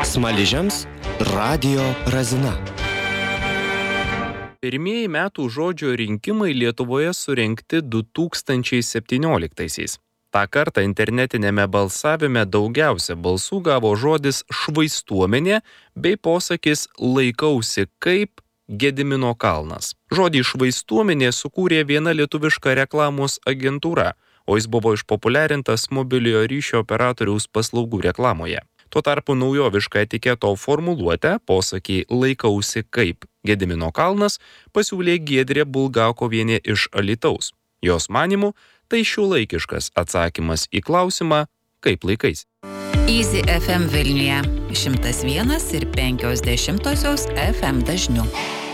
Smaližiams radijo razina. Pirmieji metų žodžio rinkimai Lietuvoje surengti 2017-aisiais. Ta kartą internetinėme balsavime daugiausia balsų gavo žodis švaistuomenė bei posakis laikausi kaip Gedimino kalnas. Žodį švaistuomenė sukūrė viena lietuviška reklamos agentūra, o jis buvo išpopuliarintas mobiliojo ryšio operatoriaus paslaugų reklamoje. Tuo tarpu naujovišką etiketo formuluotę, posakį laikausi kaip Gedimino kalnas, pasiūlė Giedrė Bulgakovienė iš Alytaus. Jos manymu, tai šiuolaikiškas atsakymas į klausimą, kaip laikais. Easy FM Vilniuje 101,5 FM dažniu.